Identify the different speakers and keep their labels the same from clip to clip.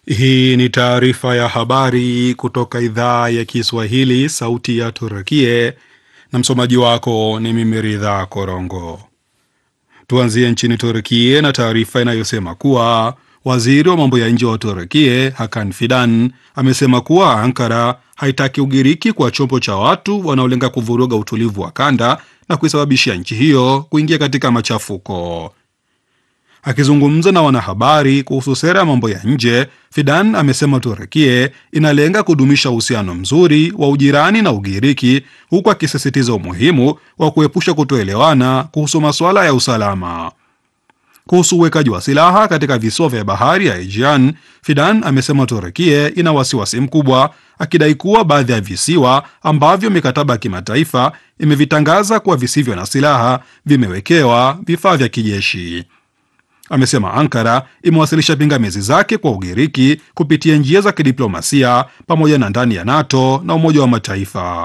Speaker 1: Hii ni taarifa ya habari kutoka idhaa ya Kiswahili, sauti ya Turkie, na msomaji wako ni mimi Ridha Korongo. Tuanzie nchini Turkie na taarifa inayosema kuwa waziri wa mambo ya nje wa Turkie Hakan Fidan amesema kuwa Ankara haitaki Ugiriki kwa chombo cha watu wanaolenga kuvuruga utulivu wa kanda na kuisababishia nchi hiyo kuingia katika machafuko. Akizungumza na wanahabari kuhusu sera ya mambo ya nje, Fidan amesema Turkie inalenga kudumisha uhusiano mzuri wa ujirani na Ugiriki, huku akisisitiza umuhimu wa kuepusha kutoelewana kuhusu masuala ya usalama. Kuhusu uwekaji wa silaha katika visiwa vya bahari ya Aegean, Fidan amesema Turkie ina wasiwasi mkubwa, akidai kuwa baadhi ya visiwa ambavyo mikataba ya kimataifa imevitangaza kuwa visivyo na silaha vimewekewa vifaa vya kijeshi. Amesema Ankara imewasilisha pingamizi zake kwa Ugiriki kupitia njia za kidiplomasia pamoja na ndani ya NATO na Umoja wa Mataifa.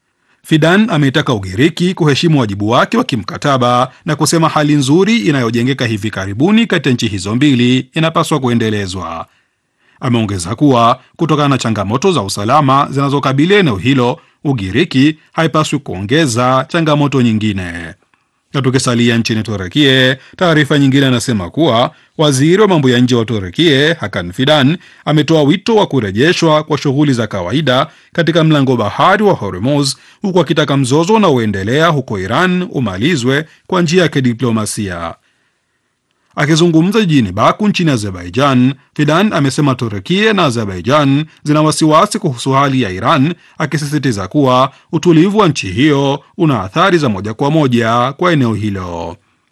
Speaker 1: Fidan ameitaka Ugiriki kuheshimu wajibu wake wa kimkataba na kusema hali nzuri inayojengeka hivi karibuni kati ya nchi hizo mbili inapaswa kuendelezwa. Ameongeza kuwa kutokana na changamoto za usalama zinazokabili eneo hilo, Ugiriki haipaswi kuongeza changamoto nyingine. Na tukisalia nchini Turkie, taarifa nyingine anasema kuwa waziri wa mambo ya nje wa Turkie Hakan Fidan ametoa wito wa kurejeshwa kwa shughuli za kawaida katika mlango bahari wa Hormuz, huku akitaka mzozo unaoendelea huko Iran umalizwe kwa njia ya kidiplomasia. Akizungumza jijini Baku nchini Azerbaijan, Fidan amesema Turkie na Azerbaijan zina wasiwasi kuhusu hali ya Iran, akisisitiza kuwa utulivu wa nchi hiyo una athari za moja kwa moja kwa eneo hilo.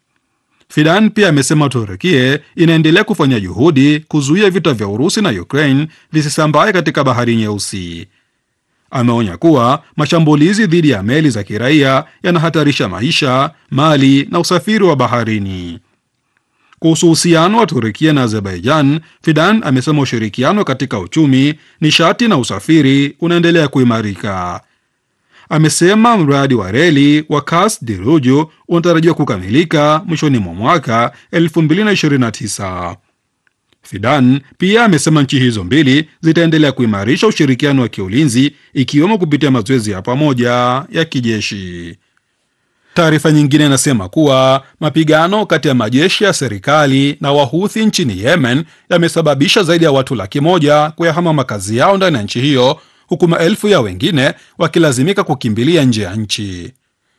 Speaker 1: Fidan pia amesema Turkie inaendelea kufanya juhudi kuzuia vita vya Urusi na Ukraine visisambae katika Bahari Nyeusi. Ameonya kuwa mashambulizi dhidi ya meli za kiraia yanahatarisha maisha, mali na usafiri wa baharini. Kuhusu uhusiano wa Turkia na Azerbaijan, Fidan amesema ushirikiano katika uchumi, nishati na usafiri unaendelea kuimarika. Amesema mradi wa reli wa Kars-Diruju unatarajiwa kukamilika mwishoni mwa mwaka 2029. Fidan pia amesema nchi hizo mbili zitaendelea kuimarisha ushirikiano wa kiulinzi, ikiwemo kupitia mazoezi ya pamoja ya kijeshi. Taarifa nyingine inasema kuwa mapigano kati ya majeshi ya serikali na Wahuthi nchini Yemen yamesababisha zaidi ya watu 100,000 kuyahama makazi yao ndani ya nchi hiyo, huku maelfu ya wengine wakilazimika kukimbilia nje ya nchi.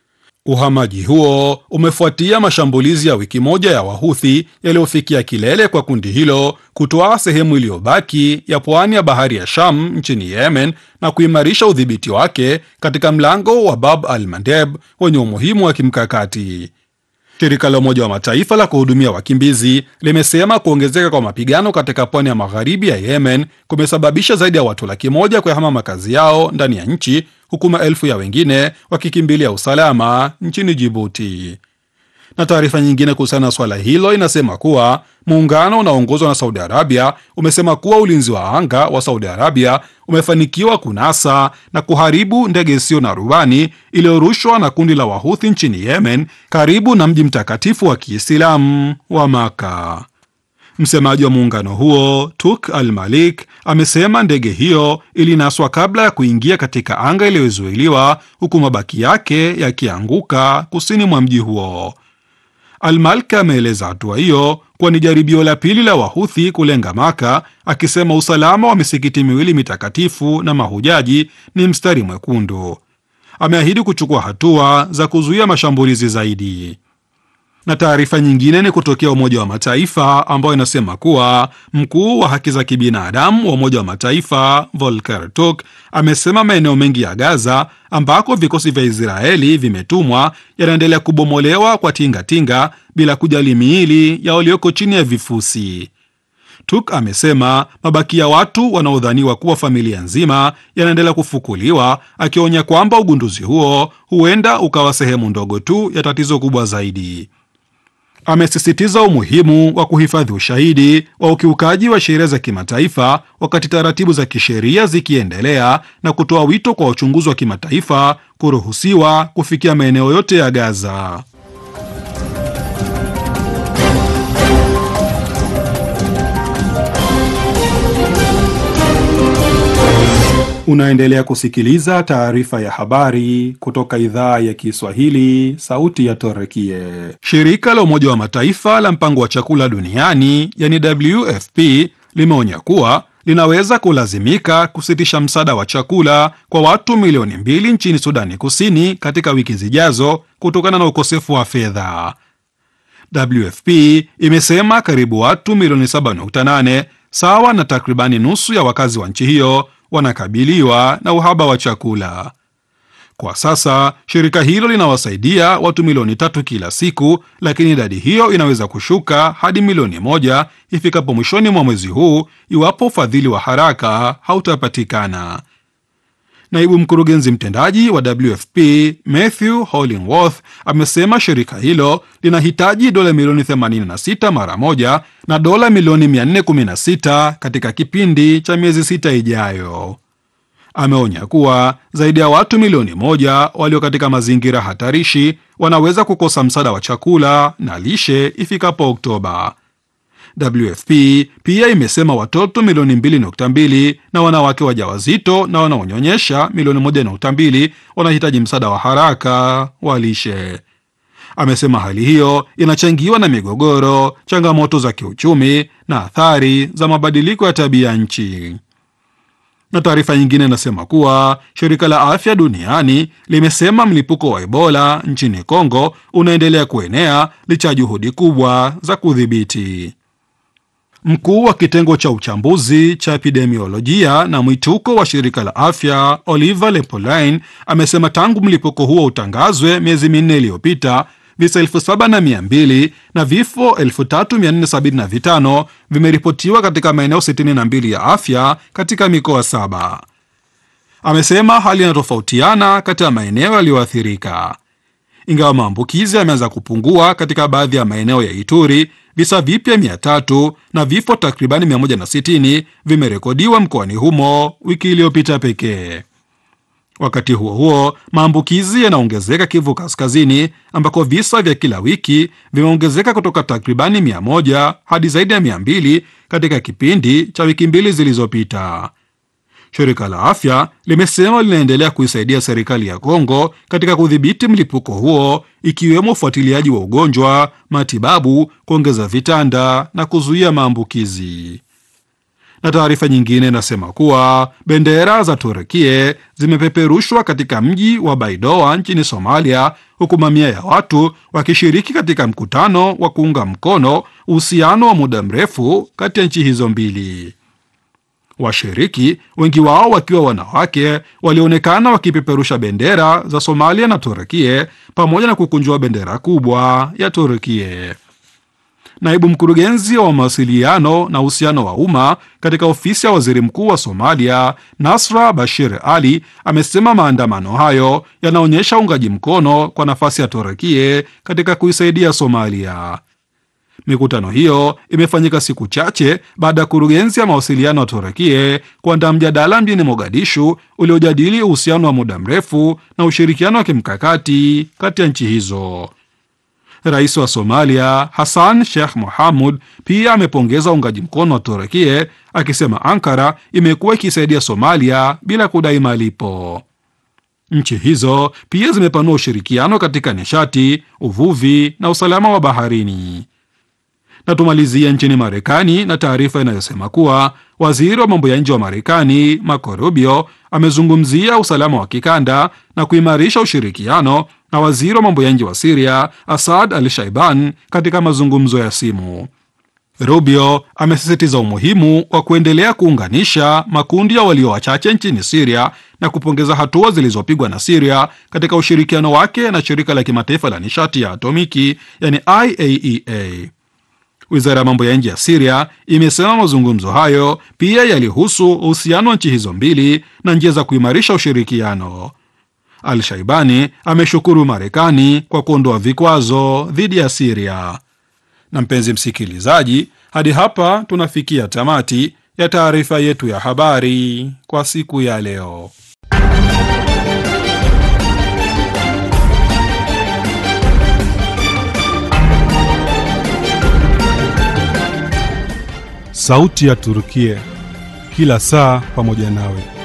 Speaker 1: Uhamaji huo umefuatia mashambulizi ya wiki moja ya Wahuthi yaliyofikia kilele kwa kundi hilo kutoa sehemu iliyobaki ya pwani ya bahari ya Sham nchini Yemen na kuimarisha udhibiti wake katika mlango wa Bab al-Mandeb wenye umuhimu wa kimkakati. Shirika la Umoja wa Mataifa la kuhudumia wakimbizi limesema kuongezeka kwa mapigano katika pwani ya magharibi ya Yemen kumesababisha zaidi ya watu 100,000 kuyahama makazi yao ndani ya nchi, huku maelfu ya wengine wakikimbilia usalama nchini Djibouti. Na taarifa nyingine kuhusiana na swala hilo inasema kuwa muungano unaoongozwa na Saudi Arabia umesema kuwa ulinzi wa anga wa Saudi Arabia umefanikiwa kunasa na kuharibu ndege isiyo na rubani iliyorushwa na kundi la Wahuthi nchini Yemen karibu na mji mtakatifu wa Kiislamu wa Maka. Msemaji wa muungano huo Tuk al-Malik amesema ndege hiyo ilinaswa kabla ya kuingia katika anga iliyozuiliwa, huku mabaki yake yakianguka kusini mwa mji huo. Al-Malik ameeleza hatua hiyo kuwa ni jaribio la pili la Wahuthi kulenga Maka, akisema usalama wa misikiti miwili mitakatifu na mahujaji ni mstari mwekundu. Ameahidi kuchukua hatua za kuzuia mashambulizi zaidi. Na taarifa nyingine ni kutokea Umoja wa Mataifa ambayo inasema kuwa mkuu wa haki za kibinadamu wa Umoja wa Mataifa Volker Turk amesema maeneo mengi ya Gaza ambako vikosi vya Israeli vimetumwa yanaendelea kubomolewa kwa tingatinga bila kujali miili ya walioko chini ya vifusi. Turk amesema mabaki ya watu wanaodhaniwa kuwa familia nzima yanaendelea kufukuliwa, akionya kwamba ugunduzi huo huenda ukawa sehemu ndogo tu ya tatizo kubwa zaidi. Amesisitiza umuhimu wa kuhifadhi ushahidi wa ukiukaji wa sheria za kimataifa wakati taratibu za kisheria zikiendelea, na kutoa wito kwa uchunguzi wa kimataifa kuruhusiwa kufikia maeneo yote ya Gaza. Unaendelea kusikiliza taarifa ya habari kutoka idhaa ya Kiswahili, sauti ya Turukie. Shirika la Umoja wa Mataifa la mpango wa chakula duniani, yani WFP, limeonya kuwa linaweza kulazimika kusitisha msaada wa chakula kwa watu milioni 2 nchini Sudani Kusini katika wiki zijazo kutokana na ukosefu wa fedha. WFP imesema karibu watu milioni 7.8, sawa na takribani nusu ya wakazi wa nchi hiyo, wanakabiliwa na uhaba wa chakula. Kwa sasa shirika hilo linawasaidia watu milioni 3 kila siku, lakini idadi hiyo inaweza kushuka hadi milioni 1 ifikapo mwishoni mwa mwezi huu iwapo ufadhili wa haraka hautapatikana. Naibu mkurugenzi mtendaji wa WFP Matthew Hollingworth amesema shirika hilo linahitaji dola milioni 86 mara moja na dola milioni 416 katika kipindi cha miezi 6 ijayo. Ameonya kuwa zaidi ya watu milioni 1 walio katika mazingira hatarishi wanaweza kukosa msaada wa chakula na lishe ifikapo Oktoba. WFP pia imesema watoto milioni 2.2 na wanawake wajawazito na wanaonyonyesha milioni 1.2 wanahitaji msaada wa haraka wa lishe. Amesema hali hiyo inachangiwa na migogoro, changamoto za kiuchumi na athari za mabadiliko ya tabia nchi. Na taarifa nyingine inasema kuwa shirika la afya duniani limesema mlipuko wa Ebola nchini Kongo unaendelea kuenea licha ya juhudi kubwa za kudhibiti. Mkuu wa kitengo cha uchambuzi cha epidemiolojia na mwituko wa shirika la afya Oliver Lepolin amesema tangu mlipuko huo utangazwe miezi 4 iliyopita, visa 7,200 na vifo 3,475 vimeripotiwa katika maeneo 62 ya afya katika mikoa 7. Amesema hali inatofautiana kati ya maeneo yaliyoathirika. Ingawa maambukizi yameanza kupungua katika baadhi ya maeneo ya Ituri, visa vipya 300 na vifo takribani 160 vimerekodiwa mkoani humo wiki iliyopita pekee. Wakati huo huo, maambukizi yanaongezeka Kivu Kaskazini, ambako visa vya kila wiki vimeongezeka kutoka takribani 100 hadi zaidi ya 200 katika kipindi cha wiki 2 zilizopita. Shirika la afya limesema linaendelea kuisaidia serikali ya Kongo katika kudhibiti mlipuko huo, ikiwemo ufuatiliaji wa ugonjwa, matibabu, kuongeza vitanda na kuzuia maambukizi. Na taarifa nyingine inasema kuwa bendera za Turukie zimepeperushwa katika mji wa Baidoa nchini Somalia, huku mamia ya watu wakishiriki katika mkutano wa kuunga mkono uhusiano wa muda mrefu kati ya nchi hizo mbili. Washiriki, wengi wao wakiwa wanawake, walionekana wakipeperusha bendera za Somalia na Turukie pamoja na kukunjua bendera kubwa ya Turukie. Naibu mkurugenzi wa mawasiliano na uhusiano wa umma katika ofisi ya waziri mkuu wa Somalia, Nasra Bashir Ali, amesema maandamano hayo yanaonyesha uungaji mkono kwa nafasi ya Turukie katika kuisaidia Somalia. Mikutano hiyo imefanyika siku chache baada ya kurugenzi ya mawasiliano ya Turukie kuandaa mjadala mjini Mogadishu uliojadili uhusiano wa muda mrefu na ushirikiano wa kimkakati kati ya nchi hizo. Rais wa Somalia Hassan Sheikh Mohamud pia amepongeza uungaji mkono wa Turukie, akisema Ankara imekuwa ikisaidia Somalia bila kudai malipo. Nchi hizo pia zimepanua ushirikiano katika nishati, uvuvi na usalama wa baharini. Na tumalizia nchini Marekani na taarifa inayosema kuwa waziri wa mambo ya nje wa Marekani Marco Rubio amezungumzia usalama wa kikanda na kuimarisha ushirikiano na waziri wa mambo ya nje wa Syria Asad al-Shaiban katika mazungumzo ya simu. Rubio amesisitiza umuhimu wa kuendelea kuunganisha makundi ya walio wachache nchini Syria na kupongeza hatua zilizopigwa na Syria katika ushirikiano wake na shirika la kimataifa la nishati ya atomiki, yani IAEA. Wizara ya mambo ya nje ya Syria imesema mazungumzo hayo pia yalihusu uhusiano wa nchi hizo mbili na njia za kuimarisha ushirikiano. Al-Shaibani ameshukuru Marekani kwa kuondoa vikwazo dhidi ya Syria. Na mpenzi msikilizaji, hadi hapa tunafikia tamati ya taarifa yetu ya habari kwa siku ya leo. Sauti ya Turukie, kila saa pamoja nawe.